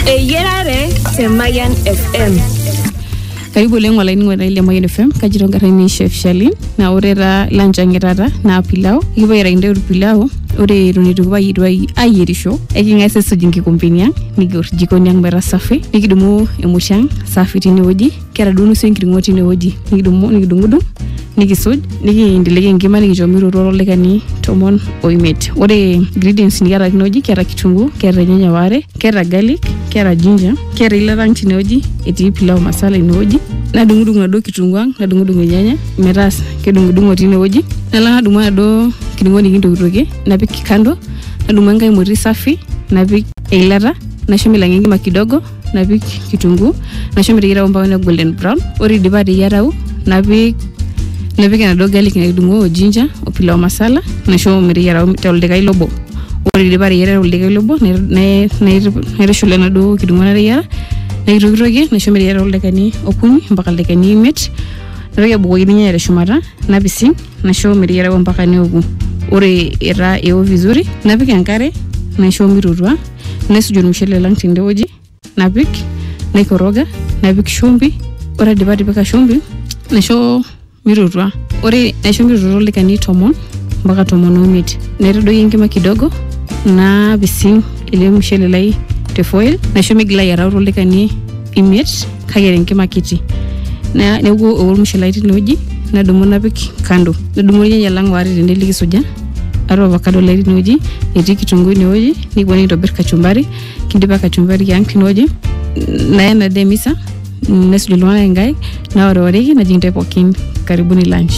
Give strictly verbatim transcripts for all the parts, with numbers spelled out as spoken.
Eyerare te Mayan F M. Karibu lengo la ingo na ile Mayan F M kajironga ni Chef Shalin na orera lanjangirara na pilau iboyera inde pilau ore runiru bayirwai ayirisho ekingase sujingi kumpinya nigor jikoni yang mera safi nikidumu emushang safi tini oji kera dunu senkiringo tini oji nikidumu nikidungudu nikisuj nikiendelea ngima nikijomiro roro lekani tomon oimet ore ingredients ni kera kinoji kera kitungu kera nyanya ware kera garlic kera ginger kera ilarang tini oji eti pilau masala inoji na dungudu ngado kitunguang na dungudu nyanya meras kedungudu tini oji na la duma do kidungoni kindo uroge na piki kando na dumanga imuri safi na piki eilata na shomila ngima kidogo na piki kitungu na shomila gira umba wana golden brown ori dibadi yarau na piki na piki na do garlic na dungo ginger o pilau masala na shomila yarau tolde kai lobo ori dibadi yarau tolde kai lobo na na na shole na do kidungo na yara na iroge na shomila yarau tolde kani okuni mpaka tolde kani met Rega bugo gidinya ya shumara na bisi na show miriera wa mpaka ni ugu ore era eo vizuri na piki ankare na show mirurwa na sujunu mshele lang tinde oji na piki na ikoroga na piki shumbi ora dibadi pika shumbi na show mirurwa ore na show mirurwa lika ni tomon mpaka tomon umit na redo yengima kidogo na bisi ile mshele lai tefoil na show migla ya rauro lika ni imit kagere ngima kiti na nego owol mushelaiti noji na dumo na piki kando na dumo nyanya lang wari dende ligi soja aro avocado laiti noji eti kitungu noji ni kwani to ber kachumbari kindiba kachumbari yang kinoji na yana demisa na sujulwana ngai na ororeki na jinte pokin karibuni lunch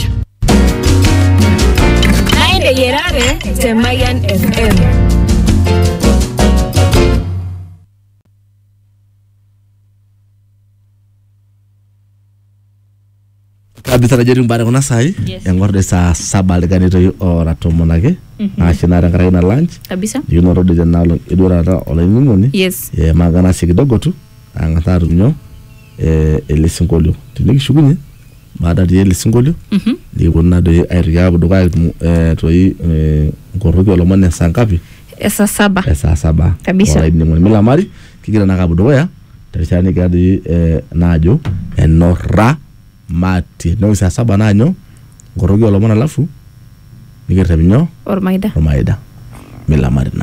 Naende yerare te Mayan F M. Kabisa na jeri mbara kuna sai yang ngorde saa saba legani to ora to monage na shinara ngara na lunch kabisa you know rode janalo edora ra ola ngoni yes e magana sikidogo tu angataru nyo e elesingolio tiniki shugunye baada ya elesingolio mhm ni wona do airiga do ga e to yi ngoroge ola mane sankapi esa saba esa saba kabisa ola ni ngoni mila mari kigira na kabudo ya tashani gadi najo enora mati no saa saba nanyo ngoroge wala mwana lafu nigerta binyo ormaida ormaida mila marina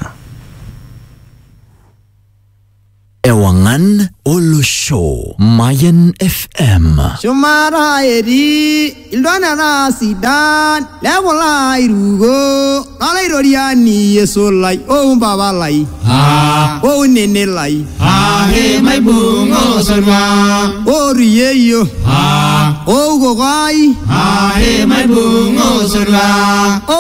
Ewangan Olo Show Mayan F M Shumara eri ildwana na sidan legola irugo ala iroriani yesolai o baba lai ha o nene lai ha he mai bungo sorwa o riyeyo ha o gogai ha he mai bungo sorwa